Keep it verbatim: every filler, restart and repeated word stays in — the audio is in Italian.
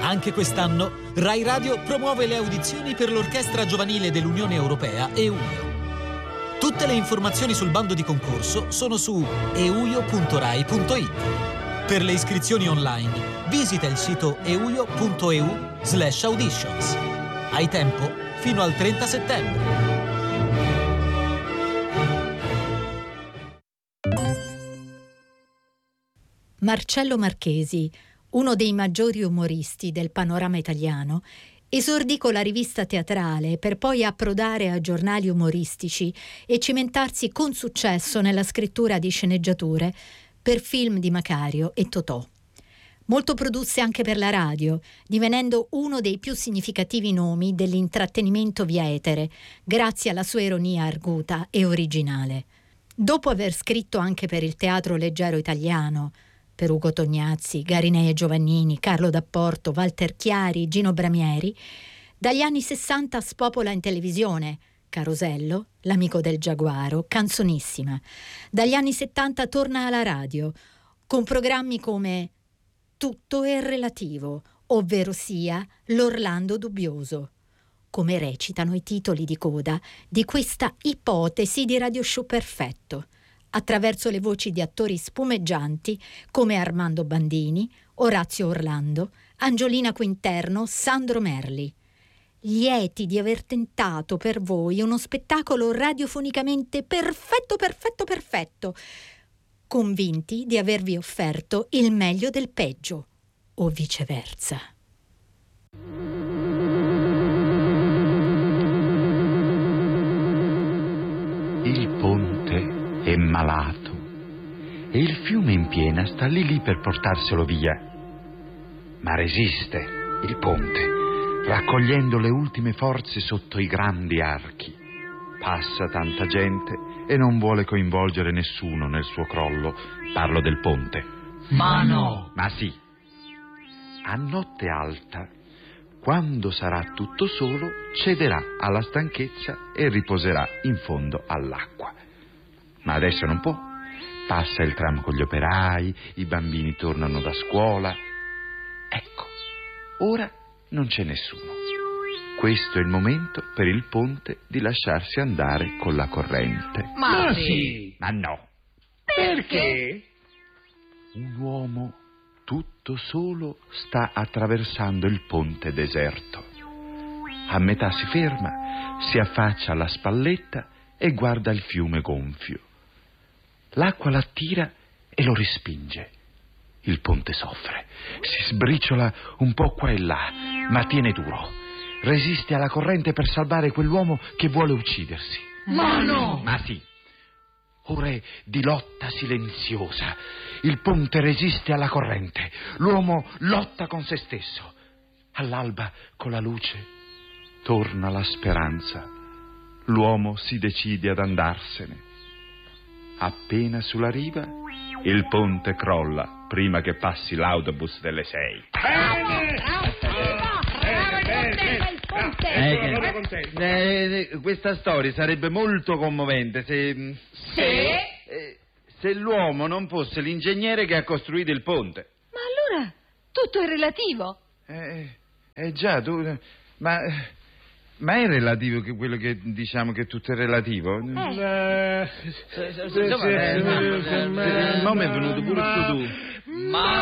Anche quest'anno Rai Radio promuove le audizioni per l'Orchestra Giovanile dell'Unione Europea EUIO. Tutte le informazioni sul bando di concorso sono su euio punto rai punto it. Per le iscrizioni online visita il sito euio punto eu slash auditions. Hai tempo fino al trenta settembre. Marcello Marchesi, uno dei maggiori umoristi del panorama italiano, esordì con la rivista teatrale per poi approdare a giornali umoristici e cimentarsi con successo nella scrittura di sceneggiature per film di Macario e Totò. Molto produsse anche per la radio, divenendo uno dei più significativi nomi dell'intrattenimento via etere, grazie alla sua ironia arguta e originale. Dopo aver scritto anche per il teatro leggero italiano, per Ugo Tognazzi, Garinei e Giovannini, Carlo D'Apporto, Walter Chiari, Gino Bramieri, dagli anni sessanta spopola in televisione Carosello, L'amico del giaguaro, Canzonissima. Dagli anni settanta torna alla radio, con programmi come Tutto è relativo, ovvero sia L'Orlando dubbioso, come recitano i titoli di coda di questa ipotesi di radio show perfetto, attraverso le voci di attori spumeggianti come Armando Bandini, Orazio Orlando, Angiolina Quinterno, Sandro Merli. Lieti di aver tentato per voi uno spettacolo radiofonicamente perfetto, perfetto, perfetto, convinti di avervi offerto il meglio del peggio, o viceversa. Il ponte è malato e il fiume in piena sta lì lì per portarselo via. Ma resiste il ponte, raccogliendo le ultime forze sotto i grandi archi. Passa tanta gente e non vuole coinvolgere nessuno nel suo crollo. Parlo del ponte. Ma no! Ma sì. A notte alta, quando sarà tutto solo, cederà alla stanchezza e riposerà in fondo all'acqua. Ma adesso non può. Passa il tram con gli operai, i bambini tornano da scuola. Ecco, ora non c'è nessuno. Questo è il momento per il ponte di lasciarsi andare con la corrente. Ma, Ma sì! Ma no! Perché? Un uomo tutto solo sta attraversando il ponte deserto. A metà si ferma, si affaccia alla spalletta e guarda il fiume gonfio. L'acqua l'attira e lo respinge. Il ponte soffre, si sbriciola un po' qua e là, ma tiene duro. Resiste alla corrente per salvare quell'uomo che vuole uccidersi. Ma no! Ma sì. Ore di lotta silenziosa. Il ponte resiste alla corrente. L'uomo lotta con se stesso. All'alba, con la luce, torna la speranza. L'uomo si decide ad andarsene. Appena sulla riva, il ponte crolla prima che passi l'autobus delle sei. Eh, eh, questa storia sarebbe molto commovente se... Sì? Eh, se l'uomo non fosse l'ingegnere che ha costruito il ponte. Ma allora tutto è relativo. Eh, eh già, tu... Ma... Ma è relativo che quello che diciamo che tutto è relativo? Eh. Eh, insomma, eh, eh, eh, mo' mi è venuto pure tu. Ma